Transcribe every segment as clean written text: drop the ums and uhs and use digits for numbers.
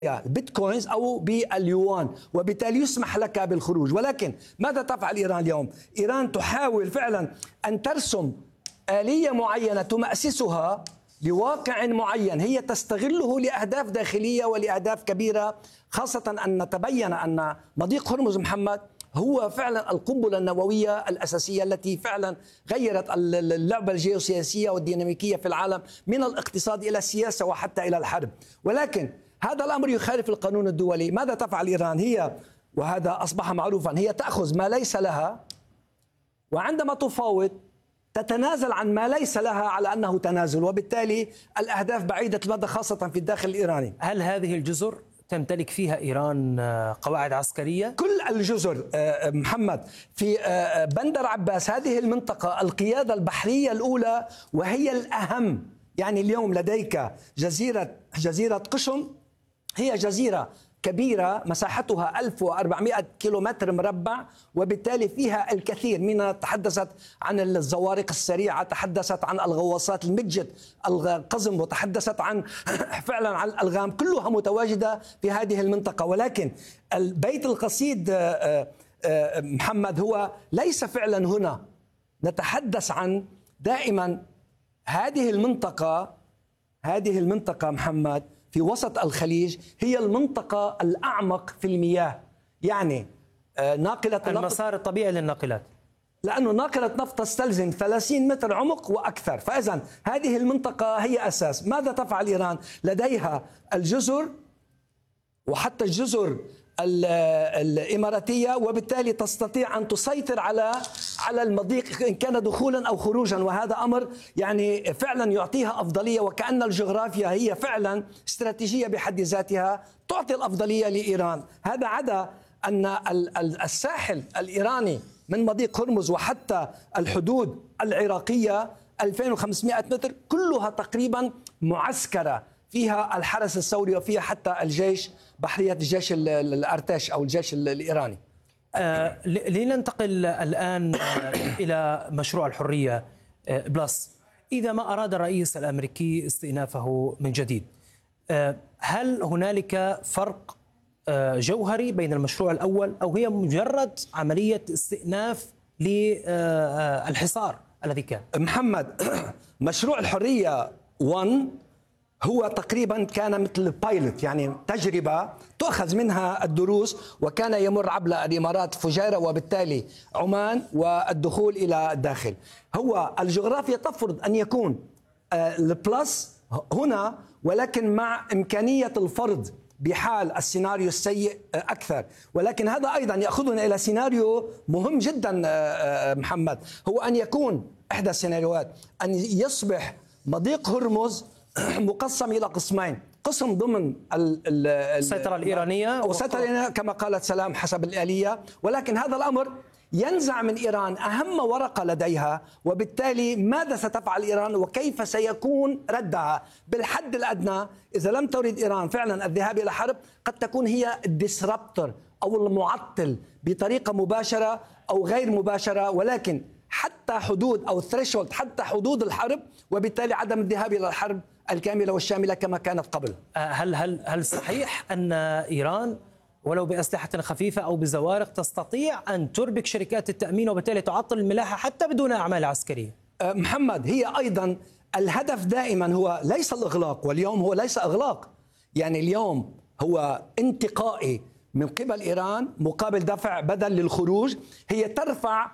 البيتكوينز أو باليوان، وبالتالي يسمح لك بالخروج. ولكن ماذا تفعل إيران اليوم؟ إيران تحاول فعلا أن ترسم آلية معينة تمأسسها لواقع معين هي تستغله لأهداف داخلية ولأهداف كبيرة، خاصة أن تبين أن مضيق هرمز محمد هو فعلا القنبلة النووية الأساسية التي فعلا غيرت اللعبة الجيوسياسية والديناميكية في العالم من الاقتصاد إلى السياسة وحتى إلى الحرب. ولكن هذا الأمر يخالف القانون الدولي. ماذا تفعل إيران؟ هي وهذا أصبح معروفا، هي تأخذ ما ليس لها، وعندما تفاوض تتنازل عن ما ليس لها على أنه تنازل، وبالتالي الأهداف بعيدة المدى خاصة في الداخل الإيراني. هل هذه الجزر تمتلك فيها إيران قواعد عسكرية؟ كل الجزر محمد في بندر عباس، هذه المنطقة القيادة البحرية الأولى وهي الأهم. يعني اليوم لديك جزيرة قشم، هي جزيرة كبيرة مساحتها 1400 كيلومتر مربع، وبالتالي فيها الكثير من، تحدثت عن الزوارق السريعة، تحدثت عن الغواصات المجت القزم، وتحدثت عن فعلا عن الألغام، كلها متواجدة في هذه المنطقة. ولكن البيت القصيد محمد هو ليس فعلا هنا. نتحدث عن دائما هذه المنطقة محمد في وسط الخليج هي المنطقة الأعمق في المياه، يعني ناقلة المسار الطبيعي للناقلات، لأنه ناقلة نفط تستلزم 30 متر عمق وأكثر. فإذا هذه المنطقة هي أساس. ماذا تفعل إيران؟ لديها الجزر وحتى الجزر الإماراتية، وبالتالي تستطيع أن تسيطر على المضيق إن كان دخولا أو خروجا، وهذا أمر يعني فعلا يعطيها أفضلية، وكأن الجغرافيا هي فعلا استراتيجية بحد ذاتها تعطي الأفضلية لإيران. هذا عدا أن الساحل الإيراني من مضيق هرمز وحتى الحدود العراقية 2500 متر كلها تقريبا معسكرة، فيها الحرس الثوري وفيها حتى الجيش، بحرية الجيش الأرتش أو الجيش الإيراني. لننتقل الآن إلى مشروع الحرية بلس. إذا ما أراد الرئيس الأمريكي استئنافه من جديد، هل هنالك فرق جوهري بين المشروع الأول، أو هي مجرد عملية استئناف للحصار الذي كان؟ محمد، مشروع الحرية 1 هو تقريبا كان مثل بايلوت، يعني تجربة تؤخذ منها الدروس، وكان يمر عبر الإمارات، فجيرة، وبالتالي عمان، والدخول إلى الداخل. هو الجغرافيا تفرض أن يكون البلس هنا، ولكن مع إمكانية الفرض بحال السيناريو السيء أكثر. ولكن هذا أيضا يأخذنا إلى سيناريو مهم جدا محمد، هو أن يكون إحدى السيناريوهات أن يصبح مضيق هرمز مقسم إلى قسمين، قسم ضمن السيطرة الإيرانية والسيطرة كما قالت سلام حسب الآلية، ولكن هذا الأمر ينزع من إيران أهم ورقة لديها. وبالتالي ماذا ستفعل إيران وكيف سيكون ردها؟ بالحد الأدنى إذا لم تريد إيران فعلا الذهاب إلى حرب، قد تكون هي الديسربتور أو المعطل بطريقة مباشرة أو غير مباشرة، ولكن حتى حدود أو ثريشولد، حتى حدود الحرب، وبالتالي عدم الذهاب إلى الحرب الكاملة والشاملة كما كانت قبل. هل صحيح أن إيران ولو بأسلحة خفيفة أو بزوارق تستطيع أن تربك شركات التأمين وبالتالي تعطل الملاحة حتى بدون أعمال عسكرية؟ محمد، هي أيضا الهدف دائما هو ليس الإغلاق، واليوم هو ليس إغلاق، يعني اليوم هو انتقائي من قبل إيران مقابل دفع بدل للخروج. هي ترفع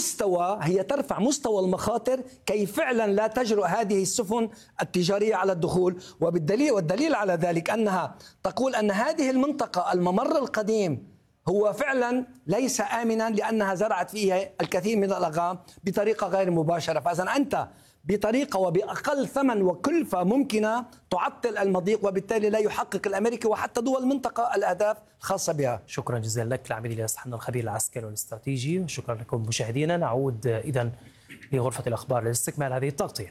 مستوى المخاطر كي فعلا لا تجرؤ هذه السفن التجارية على الدخول. والدليل على ذلك أنها تقول أن هذه المنطقة الممر القديم هو فعلا ليس آمنا، لأنها زرعت فيه الكثير من الألغام بطريقة غير مباشرة. فإذا أنت بطريقة وبأقل ثمن وكلفة ممكنة تعطل المضيق، وبالتالي لا يحقق الأمريكي وحتى دول المنطقة الأهداف الخاصة بها. شكرا جزيلا لك العميد الياس حنا، الخبير العسكري والاستراتيجي، وشكرا لكم مشاهدينا. نعود إذن لغرفة الأخبار لاستكمال هذه التغطية.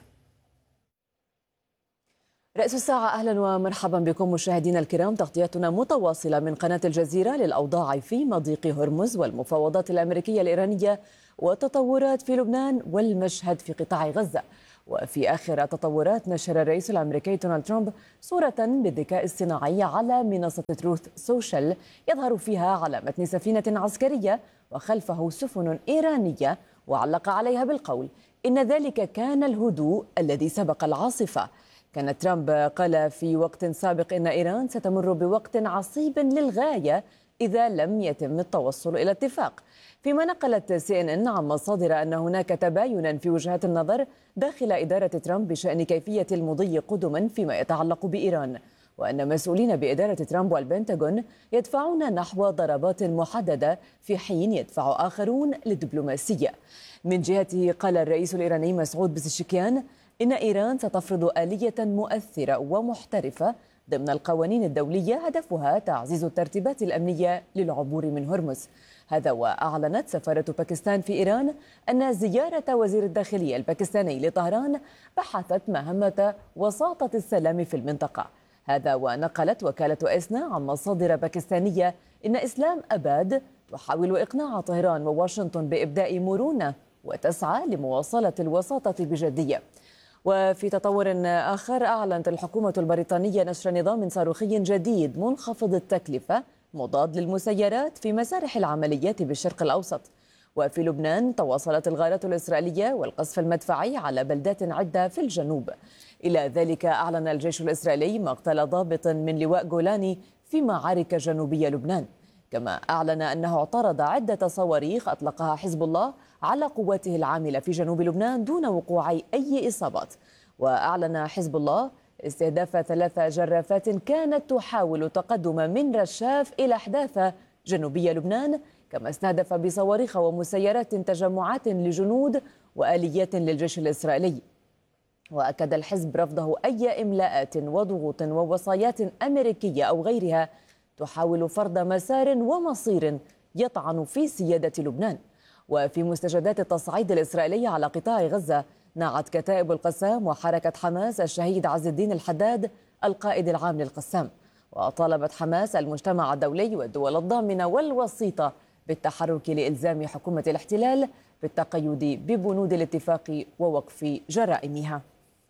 رأس الساعة، أهلا ومرحبا بكم مشاهدينا الكرام. تغطيتنا متواصلة من قناة الجزيرة للأوضاع في مضيق هرمز والمفاوضات الأمريكية الإيرانية والتطورات في لبنان والمشهد في قطاع غزة. وفي آخر التطورات نشر الرئيس الأمريكي دونالد ترامب صورة بالذكاء الصناعي على منصة تروث سوشيال يظهر فيها على متن سفينة عسكرية وخلفه سفن إيرانية، وعلق عليها بالقول إن ذلك كان الهدوء الذي سبق العاصفة. كان ترامب قال في وقت سابق إن إيران ستمر بوقت عصيب للغاية إذا لم يتم التوصل إلى اتفاق، فيما نقلت CNN عن مصادر أن هناك تباينا في وجهات النظر داخل إدارة ترامب بشأن كيفية المضي قدما فيما يتعلق بإيران، وأن مسؤولين بإدارة ترامب والبنتاغون يدفعون نحو ضربات محددة في حين يدفع آخرون للدبلوماسية. من جهته قال الرئيس الإيراني مسعود بزشكيان إن إيران ستفرض آلية مؤثرة ومحترفة ضمن القوانين الدولية هدفها تعزيز الترتيبات الأمنية للعبور من هرمز. هذا وأعلنت سفارة باكستان في إيران أن زيارة وزير الداخلية الباكستاني لطهران بحثت مهمة وساطة السلام في المنطقة. هذا ونقلت وكالة إسنا عن مصادر باكستانية إن إسلام أباد تحاول إقناع طهران وواشنطن بإبداء مرونة وتسعى لمواصلة الوساطة بجدية. وفي تطور آخر أعلنت الحكومة البريطانية نشر نظام صاروخي جديد منخفض التكلفة مضاد للمسيرات في مسارح العمليات بالشرق الأوسط. وفي لبنان تواصلت الغارات الإسرائيلية والقصف المدفعي على بلدات عدة في الجنوب. إلى ذلك أعلن الجيش الإسرائيلي مقتل ضابط من لواء جولاني في معارك جنوبية لبنان، كما أعلن أنه اعترض عدة صواريخ أطلقها حزب الله على قواته العاملة في جنوب لبنان دون وقوع أي إصابات. وأعلن حزب الله استهداف 3 جرافات كانت تحاول التقدم من رشاف إلى أحداث جنوبية لبنان، كما استهدف بصواريخ ومسيرات تجمعات لجنود وآليات للجيش الإسرائيلي. وأكد الحزب رفضه أي إملاءات وضغوط ووصايات أمريكية أو غيرها تحاول فرض مسار ومصير يطعن في سيادة لبنان. وفي مستجدات التصعيد الإسرائيلي على قطاع غزة ناعت كتائب القسام وحركة حماس الشهيد عز الدين الحداد القائد العام للقسام، وطالبت حماس المجتمع الدولي والدول الضامنة والوسيطة بالتحرك لإلزام حكومة الاحتلال بالتقيد ببنود الاتفاق ووقف جرائمها.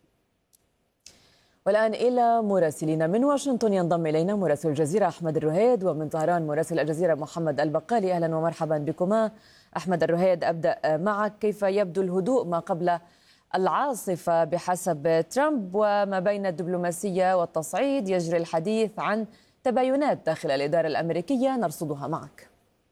والآن إلى مراسلين من واشنطن، ينضم إلينا مراسل الجزيرة أحمد الرهيد، ومن طهران مراسل الجزيرة محمد البقالي. أهلا ومرحبا بكما. أحمد الرهيد، أبدأ معك، كيف يبدو الهدوء ما قبل العاصفة بحسب ترامب، وما بين الدبلوماسية والتصعيد يجري الحديث عن تباينات داخل الإدارة الأمريكية نرصدها معك.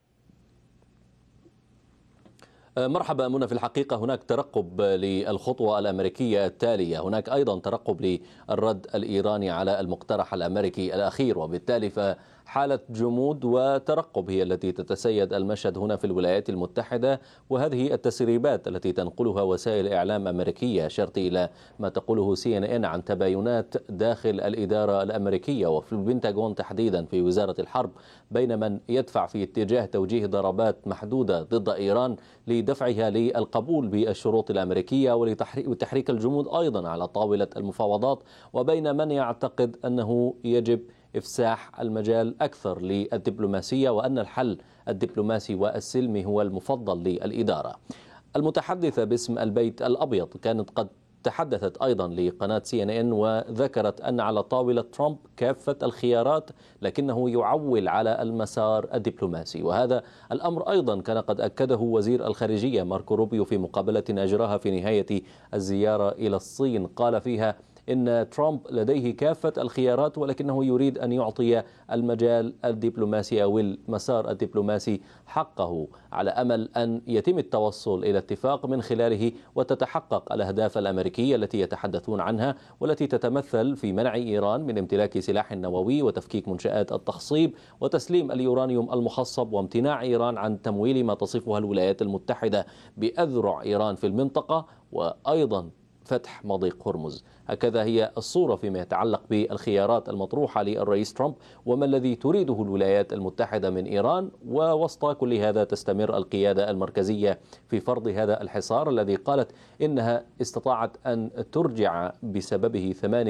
مرحبا منى. في الحقيقة هناك ترقب للخطوة الأمريكية التالية، هناك أيضا ترقب للرد الإيراني على المقترح الأمريكي الأخير، وبالتالي فحالة جمود وترقب هي التي تتسيد المشهد هنا في الولايات المتحدة. وهذه التسريبات التي تنقلها وسائل إعلام أمريكية أشرت إلى ما تقوله CNN عن تباينات داخل الإدارة الأمريكية وفي البنتاغون تحديدا في وزارة الحرب، بين من يدفع في اتجاه توجيه ضربات محدودة ضد إيران لدفعها للقبول بالشروط الأمريكية وتحريك الجمود أيضا على طاولة المفاوضات، وبين من يعتقد أنه يجب إفساح المجال أكثر للدبلوماسية وأن الحل الدبلوماسي والسلمي هو المفضل للإدارة. المتحدثة باسم البيت الأبيض كانت قد تحدثت أيضا لقناة CNN وذكرت أن على طاولة ترامب كافة الخيارات لكنه يعول على المسار الدبلوماسي، وهذا الأمر أيضا كان قد أكده وزير الخارجية ماركو روبيو في مقابلة أجراها في نهاية الزيارة إلى الصين. قال فيها إن ترامب لديه كافة الخيارات ولكنه يريد أن يعطي المجال الدبلوماسي أو المسار الدبلوماسي حقه على أمل أن يتم التوصل إلى اتفاق من خلاله وتتحقق الأهداف الأمريكية التي يتحدثون عنها، والتي تتمثل في منع إيران من امتلاك سلاح نووي وتفكيك منشآت التخصيب وتسليم اليورانيوم المخصب، وامتناع إيران عن تمويل ما تصفها الولايات المتحدة بأذرع إيران في المنطقة، وأيضا فتح مضيق هرمز. هكذا هي الصورة فيما يتعلق بالخيارات المطروحة للرئيس ترامب وما الذي تريده الولايات المتحدة من إيران. ووسط كل هذا تستمر القيادة المركزية في فرض هذا الحصار الذي قالت إنها استطاعت أن ترجع بسببه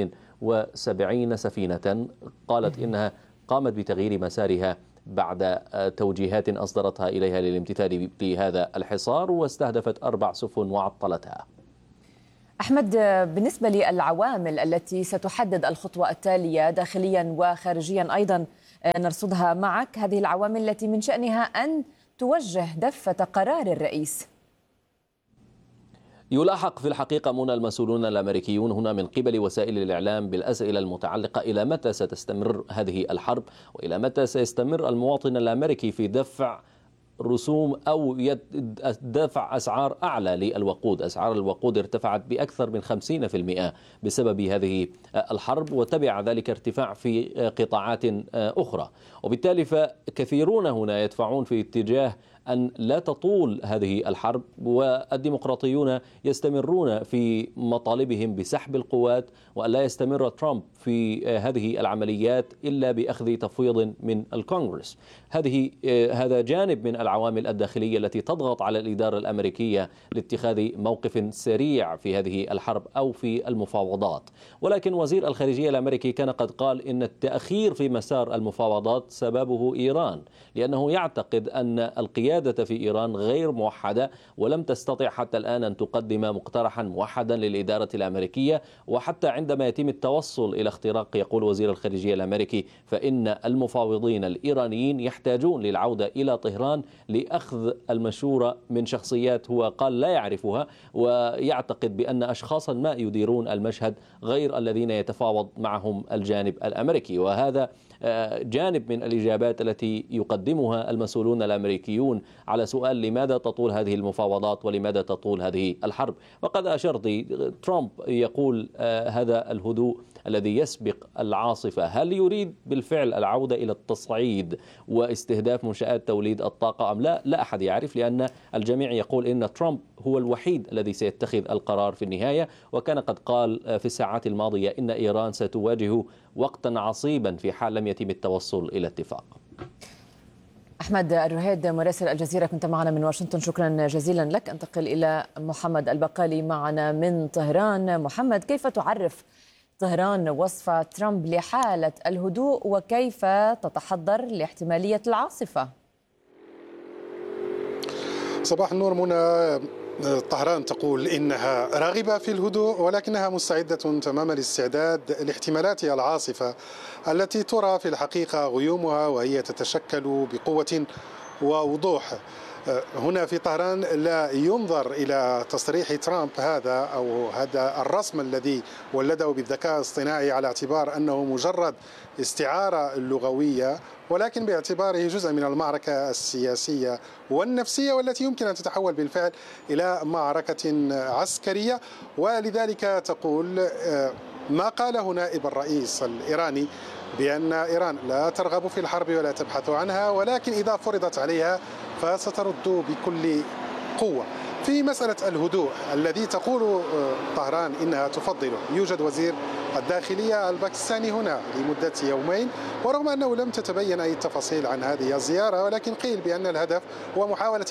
78 سفينة. قالت إنها قامت بتغيير مسارها بعد توجيهات أصدرتها إليها للامتثال لهذا الحصار، واستهدفت 4 سفن وعطلتها. أحمد، بالنسبة للعوامل التي ستحدد الخطوة التالية داخليا وخارجيا أيضا نرصدها معك، هذه العوامل التي من شأنها أن توجه دفة قرار الرئيس. يلاحق في الحقيقة منى المسؤولون الأمريكيون هنا من قبل وسائل الإعلام بالأسئلة المتعلقة إلى متى ستستمر هذه الحرب، وإلى متى سيستمر المواطن الأمريكي في دفع رسوم أو دفع أسعار أعلى للوقود. أسعار الوقود ارتفعت بأكثر من 50% بسبب هذه الحرب، وتبع ذلك ارتفاع في قطاعات أخرى، وبالتالي فكثيرون هنا يدفعون في اتجاه أن لا تطول هذه الحرب، والديمقراطيون يستمرون في مطالبهم بسحب القوات وأن لا يستمر ترامب في هذه العمليات إلا بأخذ تفويض من الكونغرس. هذا جانب من العوامل الداخلية التي تضغط على الإدارة الأمريكية لاتخاذ موقف سريع في هذه الحرب أو في المفاوضات. ولكن وزير الخارجية الأمريكي كان قد قال إن التأخير في مسار المفاوضات سببه إيران، لأنه يعتقد أن القيادة في إيران غير موحدة ولم تستطع حتى الآن أن تقدم مقترحا موحدا للإدارة الأمريكية. وحتى عندما يتم التوصل إلى اختراق، يقول وزير الخارجية الأمريكي، فإن المفاوضين الإيرانيين يحتاجون للعودة إلى طهران لأخذ المشورة من شخصيات هو قال لا يعرفها، ويعتقد بأن أشخاصا ما يديرون المشهد غير الذين يتفاوض معهم الجانب الأمريكي. وهذا جانب من الإجابات التي يقدمها المسؤولون الأمريكيون على سؤال لماذا تطول هذه المفاوضات ولماذا تطول هذه الحرب. وقد أشرت، ترامب يقول هذا الهدوء الذي يسبق العاصفة، هل يريد بالفعل العودة إلى التصعيد واستهداف منشآت توليد الطاقة أم لا؟ لا أحد يعرف، لأن الجميع يقول إن ترامب هو الوحيد الذي سيتخذ القرار في النهاية. وكان قد قال في الساعات الماضية إن إيران ستواجه وقتا عصيبا في حال لم يتم التوصل إلى اتفاق. أحمد الرهيد مراسل الجزيرة كنت معنا من واشنطن، شكرا جزيلا لك. انتقل إلى محمد البقالي معنا من طهران. محمد، كيف تعرف طهران وصف ترامب لحالة الهدوء وكيف تتحضر لاحتمالية العاصفة؟ صباح النور منى. طهران تقول إنها راغبة في الهدوء ولكنها مستعدة تمام الاستعداد لاحتمالات العاصفة التي ترى في الحقيقة غيومها وهي تتشكل بقوة ووضوح. هنا في طهران لا ينظر إلى تصريح ترامب هذا أو هذا الرسم الذي ولده بالذكاء الاصطناعي على اعتبار أنه مجرد استعارة لغوية، ولكن باعتباره جزء من المعركة السياسية والنفسية والتي يمكن أن تتحول بالفعل إلى معركة عسكرية. ولذلك تقول ما قاله نائب الرئيس الإيراني بأن إيران لا ترغب في الحرب ولا تبحث عنها، ولكن إذا فرضت عليها فسترد بكل قوة. في مسألة الهدوء الذي تقول طهران إنها تفضله، يوجد وزير الداخلية الباكستاني هنا لمدة يومين، ورغم أنه لم تتبين أي تفاصيل عن هذه الزيارة، ولكن قيل بأن الهدف هو محاولة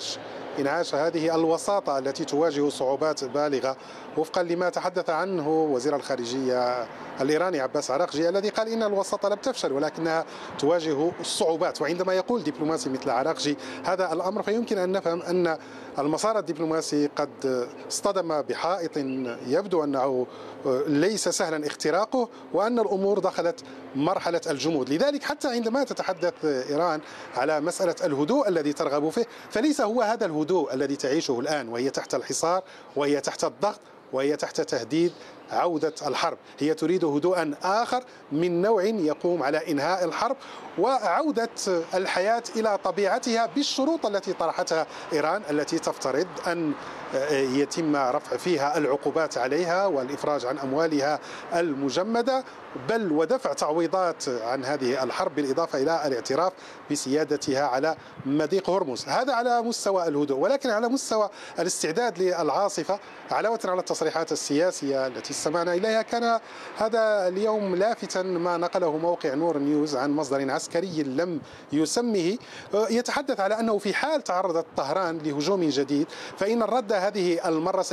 إنعاش هذه الوساطة التي تواجه صعوبات بالغة، وفقا لما تحدث عنه وزير الخارجية الإيراني عباس عراقجي، الذي قال إن الوساطة لم تفشل ولكنها تواجه الصعوبات. وعندما يقول دبلوماسي مثل عراقجي هذا الأمر، فيمكن أن نفهم أن المسار الدبلوماسي قد اصطدم بحائط يبدو أنه ليس سهلا اختراقه، وأن الأمور دخلت مرحلة الجمود. لذلك حتى عندما تتحدث إيران على مسألة الهدوء الذي ترغب فيه، فليس هو هذا الهدوء الذي تعيشه الآن، وهي تحت الحصار وهي تحت الضغط وهي تحت تهديد عودة الحرب. هي تريد هدوءا آخر من نوع يقوم على إنهاء الحرب وعودة الحياة إلى طبيعتها بالشروط التي طرحتها إيران، التي تفترض أن يتم رفع فيها العقوبات عليها والإفراج عن أموالها المجمدة، بل ودفع تعويضات عن هذه الحرب، بالإضافة إلى الاعتراف بسيادتها على مضيق هرمز. هذا على مستوى الهدوء، ولكن على مستوى الاستعداد للعاصفة، علاوة على التصريحات السياسية التي استمعنا إليها، كان هذا اليوم لافتا ما نقله موقع نور نيوز عن مصدر عسكري لم يسمه، يتحدث على أنه في حال تعرضت طهران لهجوم جديد فإن الرد هذه المرة سيكون مختلفا، وأن الأهداف التي تم تجنبها المرة الماضية، وهي تحت الحصار وهي تحت الضغط، وهي تحت تهديد عودة الحرب إلى طبيعتها بالشروط التي طرحتها إيران، التي تفترض أن يتم رفع فيها العقوبات عليها والإفراج عن أموالها المجمدة، بل ودفع تعويضات عن هذه الحرب، بالإضافة إلى الاعتراف بسيادتها على مضيق هرمز. هذا على مستوى الهدوء، ولكن على مستوى الاستعداد للعاصفة، علاوة على التصريحات السياسية التي استمعنا إليها، كان هذا اليوم لافتا ما نقله موقع نور نيوز عن مصدر عسكري لم يسمه، يتحدث على أنه في حال تعرضت طهران لهجوم جديد فإن الرد هذه المرة سيكون مختلفا،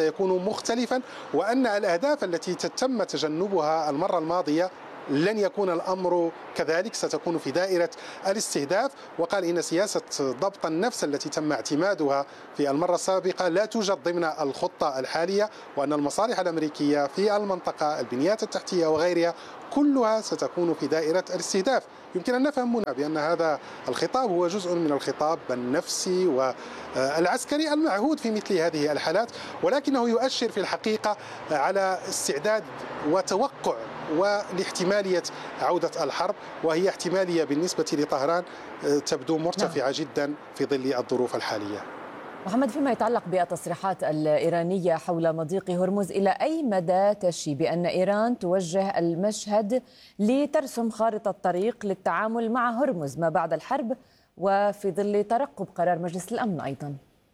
لن يكون الأمر كذلك، ستكون في دائرة الاستهداف. وقال إن سياسة ضبط النفس التي تم اعتمادها في المرة السابقة لا توجد ضمن الخطة الحالية، وأن المصالح الأمريكية في المنطقة، البنيات التحتية وغيرها كلها ستكون في دائرة الاستهداف. يمكن أن نفهم هنا بأن هذا الخطاب هو جزء من الخطاب النفسي والعسكري المعهود في مثل هذه الحالات، ولكنه يؤشر في الحقيقة على استعداد وتوقع ولاحتمالية عودة الحرب، وهي احتمالية بالنسبة لطهران تبدو مرتفعة جدا في ظل الظروف الحالية. محمد، فيما يتعلق بالتصريحات الإيرانية حول مضيق هرمز، إلى أي مدى تشي بأن إيران توجه المشهد لترسم خارطة طريق للتعامل مع هرمز ما بعد الحرب، وفي ظل ترقب قرار مجلس الأمن أيضا؟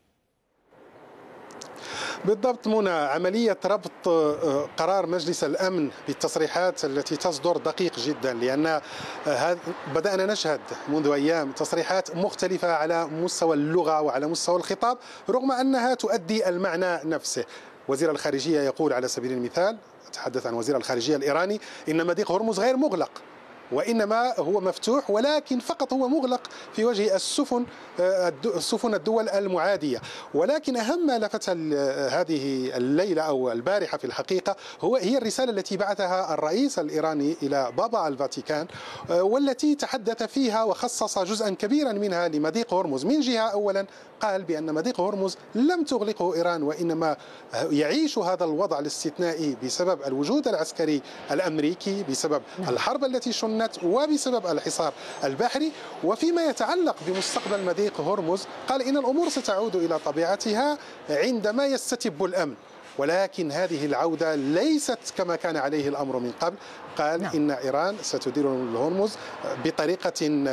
بالضبط منى، عملية ربط قرار مجلس الأمن بالتصريحات التي تصدر دقيق جدا، لأن بدأنا نشهد منذ أيام تصريحات مختلفة على مستوى اللغة وعلى مستوى الخطاب، رغم أنها تؤدي المعنى نفسه. وزير الخارجية يقول على سبيل المثال، أتحدث عن وزير الخارجية الإيراني، إن مضيق هرمز غير مغلق، وإنما هو مفتوح، ولكن فقط هو مغلق في وجه السفن الدول المعادية. ولكن أهم ما لفت هذه الليلة أو البارحة في الحقيقة هي الرسالة التي بعثها الرئيس الإيراني إلى بابا الفاتيكان، والتي تحدث فيها وخصص جزءا كبيرا منها لمضيق هرمز. من جهة أولا قال بأن مضيق هرمز لم تغلقه إيران، وإنما يعيش هذا الوضع الاستثنائي بسبب الوجود العسكري الأمريكي، بسبب الحرب التي شنت، وبسبب الحصار البحري. وفيما يتعلق بمستقبل مضيق هرمز قال إن الأمور ستعود إلى طبيعتها عندما يستتب الأمن، ولكن هذه العودة ليست كما كان عليه الأمر من قبل. قال إن إيران ستدير الهرمز بطريقة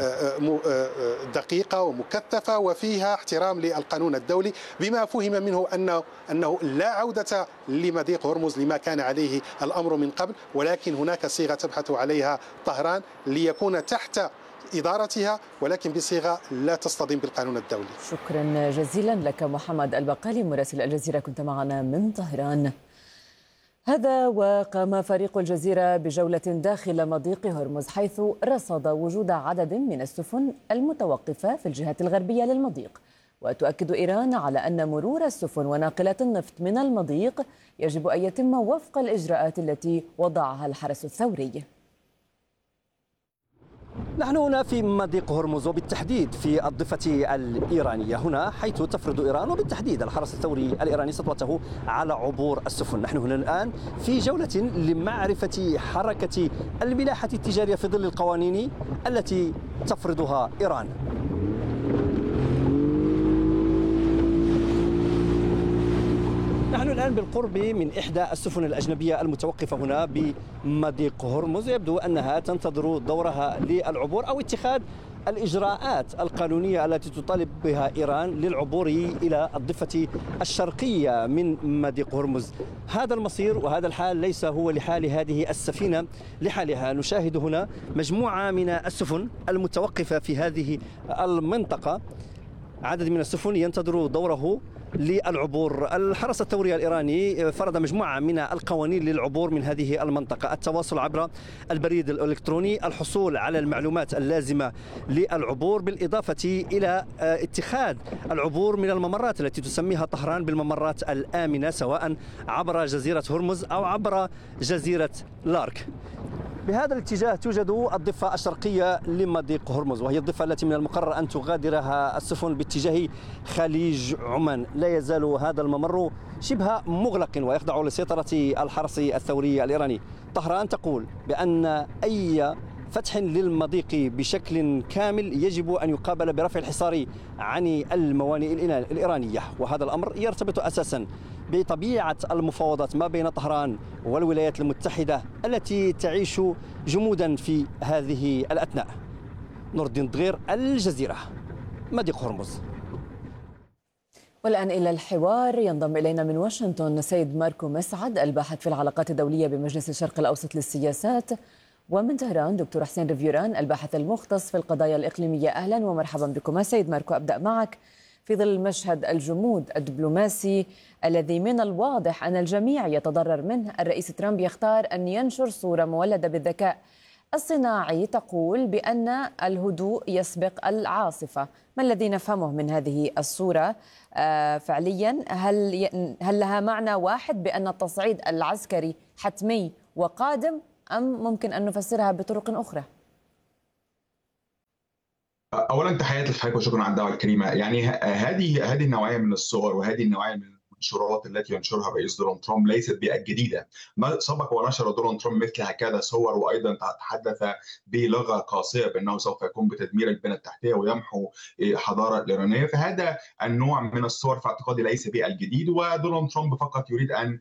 دقيقة ومكثفة وفيها احترام للقانون الدولي، بما فهم منه أنه لا عودة لمضيق هرمز لما كان عليه الأمر من قبل، ولكن هناك صيغة تبحث عليها طهران ليكون تحت إدارتها، ولكن بصيغة لا تصطدم بالقانون الدولي. شكرا جزيلا لك محمد البقالي مراسل الجزيرة، كنت معنا من طهران. هذا وقام فريق الجزيرة بجولة داخل مضيق هرمز، حيث رصد وجود عدد من السفن المتوقفة في الجهة الغربية للمضيق. وتؤكد إيران على أن مرور السفن وناقلات النفط من المضيق يجب أن يتم وفق الإجراءات التي وضعها الحرس الثوري. نحن هنا في مضيق هرمز، وبالتحديد في الضفة الإيرانية هنا، حيث تفرض إيران وبالتحديد الحرس الثوري الإيراني سطوته على عبور السفن. نحن هنا الآن في جولة لمعرفة حركة الملاحة التجارية في ظل القوانين التي تفرضها إيران. نحن الآن بالقرب من إحدى السفن الأجنبية المتوقفة هنا بمضيق هرمز، يبدو أنها تنتظر دورها للعبور أو اتخاذ الإجراءات القانونية التي تطالب بها إيران للعبور إلى الضفة الشرقية من مضيق هرمز. هذا المصير وهذا الحال ليس هو لحال هذه السفينة لحالها. نشاهد هنا مجموعة من السفن المتوقفة في هذه المنطقة، عدد من السفن ينتظر دوره للعبور. الحرس الثوري الإيراني فرض مجموعة من القوانين للعبور من هذه المنطقة: التواصل عبر البريد الإلكتروني، الحصول على المعلومات اللازمة للعبور، بالإضافة إلى اتخاذ العبور من الممرات التي تسميها طهران بالممرات الآمنة، سواء عبر جزيرة هرمز أو عبر جزيرة لارك. بهذا الاتجاه توجد الضفة الشرقية لمضيق هرمز، وهي الضفة التي من المقرر أن تغادرها السفن باتجاه خليج عمان. لا يزال هذا الممر شبه مغلق ويخضع لسيطرة الحرس الثوري الإيراني. طهران تقول بأن أي فتح للمضيق بشكل كامل يجب أن يقابل برفع الحصار عن الموانئ الإيرانية، وهذا الأمر يرتبط أساسا بطبيعة المفاوضات ما بين طهران والولايات المتحدة التي تعيش جمودا في هذه الأثناء. نور الدين دغير، الجزيرة، مضيق هرمز. والآن إلى الحوار، ينضم إلينا من واشنطن سيد ماركو مسعد، الباحث في العلاقات الدولية بمجلس الشرق الأوسط للسياسات، ومن طهران دكتور حسين ريفيوران، الباحث المختص في القضايا الإقليمية. أهلا ومرحبا بكم. سيد ماركو، أبدأ معك في ظل مشهد الجمود الدبلوماسي الذي من الواضح أن الجميع يتضرر منه. الرئيس ترامب يختار أن ينشر صورة مولدة بالذكاء الصناعي تقول بأن الهدوء يسبق العاصفة. ما الذي نفهمه من هذه الصورة فعليا؟ هل لها معنى واحد بأن التصعيد العسكري حتمي وقادم، أم ممكن أن نفسرها بطرق أخرى؟ اولا تحياتي لحضرتك وشكرا على الدعوه الكريمه. يعني هذه النوعيه من الصور وهذه النوعيه من المنشورات التي ينشرها الرئيس دونالد ترامب ليست جديده. ما سبق ونشر دونالد ترامب مثل هكذا صور، وايضا تحدث بلغه قاسيه بانه سوف يقوم بتدمير البنى التحتيه ويمحو الحضاره الايرانيه. فهذا النوع من الصور في اعتقادي ليس الجديد، ودونالد ترامب فقط يريد ان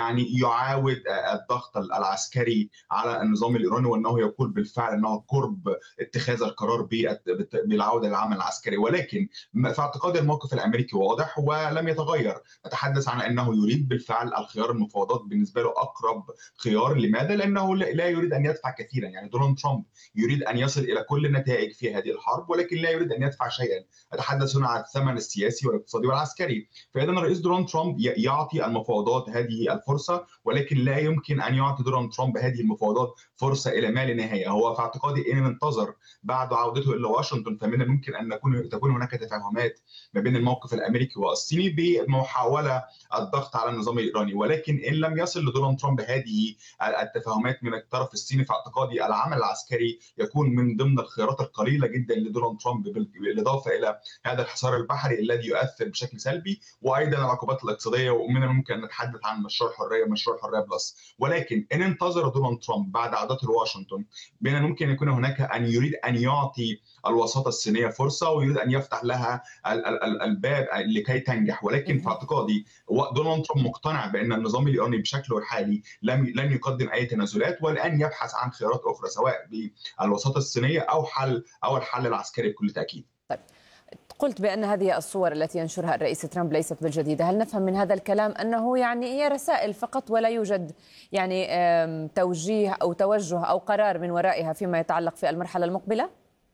يعاود الضغط العسكري على النظام الايراني، وانه يقول بالفعل انه قرب اتخاذ القرار بالعوده للعمل العسكري. ولكن في اعتقادي الموقف الامريكي واضح ولم يتغير. نتحدث عن انه يريد بالفعل الخيار المفاوضات بالنسبه له اقرب خيار. لماذا؟ لانه لا يريد ان يدفع كثيرا. يعني دونالد ترامب يريد ان يصل الى كل النتائج في هذه الحرب، ولكن لا يريد ان يدفع شيئا. اتحدث هنا عن الثمن السياسي والاقتصادي والعسكري. فاذا الرئيس دونالد ترامب يعطي المفاوضات هذه الفرصه، ولكن لا يمكن ان يعطي دونالد ترامب هذه المفاوضات فرصه الى ما لا نهايه. هو في اعتقادي ان انتظر بعد عودته الى واشنطن، فمن الممكن ان تكون هناك تفاهمات ما بين الموقف الامريكي والصيني بمحاوله الضغط على النظام الايراني. ولكن ان لم يصل لدونالد ترامب هذه التفاهمات من الطرف الصيني، فاعتقادي العمل العسكري يكون من ضمن الخيارات القليله جدا لدونالد ترامب، بالاضافه الى هذا الحصار البحري الذي يؤثر بشكل سلبي، وايضا العقوبات الاقتصاديه. ومن الممكن ان نتحدث عن مشروع الحريه بلس. ولكن ان انتظر دونالد ترامب بعد عودته لواشنطن، من الممكن يكون هناك ان يريد ان يعطي الوساطه الصينيه فرصه، ويريد ان يفتح لها الباب لكي تنجح. ولكن في اعتقادي دونالد ترامب مقتنع بان النظام الايراني بشكله الحالي لن يقدم اي تنازلات، والان يبحث عن خيارات اخرى سواء بالوساطه الصينيه او الحل العسكري بكل تاكيد. طيب، قلت بأن هذه الصور التي ينشرها الرئيس ترامب ليست بالجديدة. هل نفهم من هذا الكلام أنه يعني هي رسائل فقط ولا يوجد يعني توجيه أو توجه أو قرار من ورائها فيما يتعلق في المرحلة المقبلة؟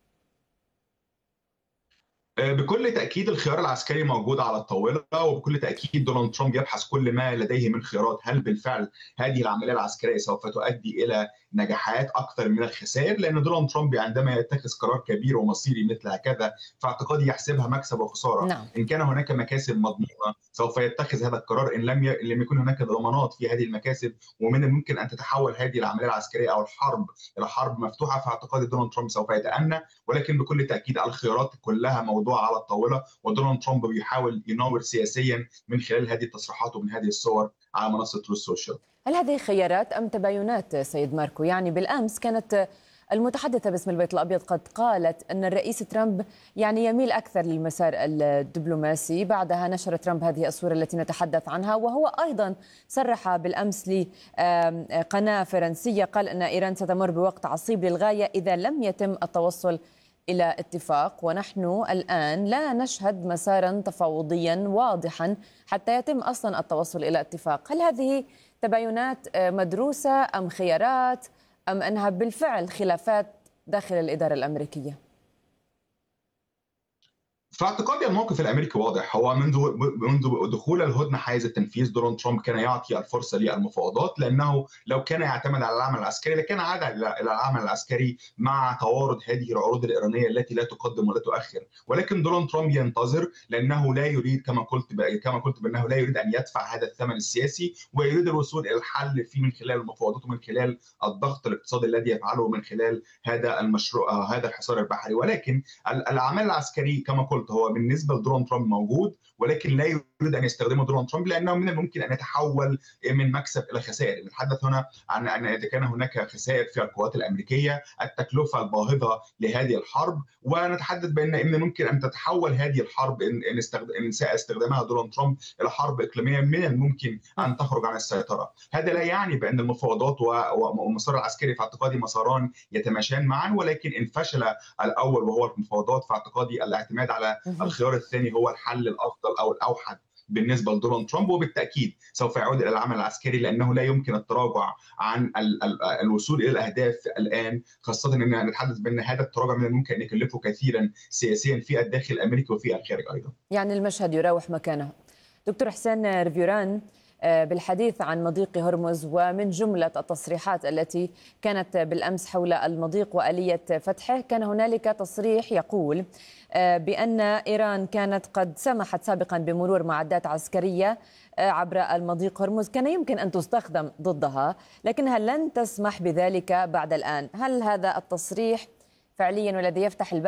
بكل تأكيد الخيار العسكري موجود على الطاولة، وبكل تأكيد دونالد ترامب يبحث كل ما لديه من خيارات. هل بالفعل هذه العملية العسكرية سوف تؤدي إلى نجاحات أكثر من الخسائر؟ لأن دونالد ترامب عندما يتخذ قرار كبير ومصيري مثل هكذا فاعتقادي يحسبها مكسب وخسارة. نعم. إن كان هناك مكاسب مضمونة سوف يتخذ هذا القرار. إن لم يكن هناك ضمانات في هذه المكاسب ومن الممكن أن تتحول هذه العملية العسكرية أو الحرب إلى حرب مفتوحة، فاعتقادي دونالد ترامب سوف يتأنى. ولكن بكل تأكيد الخيارات كلها موضوعة على الطاولة، ودونالد ترامب بيحاول يناور سياسيا من خلال هذه التصريحات ومن هذه الصور على منصة تروث سوشيال. هل هذه خيارات أم تباينات سيد ماركو؟ يعني بالأمس كانت المتحدثة باسم البيت الأبيض قد قالت أن الرئيس ترامب يعني يميل أكثر للمسار الدبلوماسي. بعدها نشر ترامب هذه الصورة التي نتحدث عنها، وهو أيضا صرح بالأمس لقناة فرنسية قال أن إيران ستمر بوقت عصيب للغاية إذا لم يتم التوصل إلى اتفاق، ونحن الآن لا نشهد مسارا تفاوضيا واضحا حتى يتم أصلا التوصل إلى اتفاق. هل هذه تباينات مدروسة أم خيارات أم أنها بالفعل خلافات داخل الإدارة الأمريكية؟ في اعتقادي الموقف الامريكي واضح. هو منذ دخول الهدنه حيز التنفيذ دونالد ترامب كان يعطي الفرصه للمفاوضات، لانه لو كان يعتمد على العمل العسكري لكان عاد الى العمل العسكري مع توارد هذه العروض الايرانيه التي لا تقدم ولا تؤخر. ولكن دونالد ترامب ينتظر لانه لا يريد كما قلت بانه لا يريد ان يدفع هذا الثمن السياسي، ويريد الوصول الى الحل من خلال المفاوضات ومن خلال الضغط الاقتصادي الذي يفعله من خلال هذا المشروع هذا الحصار البحري. ولكن العمل العسكري كما قلت هو بالنسبه لدونالد ترامب موجود، ولكن لا يريد ان يستخدمه دونالد ترامب لانه من الممكن ان يتحول من مكسب الى خسائر. نتحدث هنا عن ان اذا كان هناك خسائر في القوات الامريكيه، التكلفه الباهظه لهذه الحرب، ونتحدث بان من الممكن ان تتحول هذه الحرب ان ساء استخدامها دونالد ترامب الى حرب اقليميه من الممكن ان تخرج عن السيطره. هذا لا يعني بان المفاوضات والمسار العسكري في اعتقادي مساران يتماشيان معا، ولكن ان فشل الاول وهو المفاوضات فاعتقادي الاعتماد على الخيار الثاني هو الحل الافضل او الاوحد بالنسبه لدونالد ترامب، وبالتاكيد سوف يعود الى العمل العسكري، لانه لا يمكن التراجع عن الوصول الى الاهداف الان، خاصه ان نتحدث بان هذا التراجع من الممكن ان يكلفه كثيرا سياسيا في الداخل الامريكي وفي الخارج ايضا. يعني المشهد يراوح مكانه. دكتور حسين رفيوران، بالحديث عن مضيق هرمز ومن جملة التصريحات التي كانت بالأمس حول المضيق وآلية فتحه، كان هنالك تصريح يقول بأن إيران كانت قد سمحت سابقا بمرور معدات عسكرية عبر المضيق هرمز كان يمكن أن تستخدم ضدها، لكنها لن تسمح بذلك بعد الآن. هل هذا التصريح فعليا والذي يفتح الباب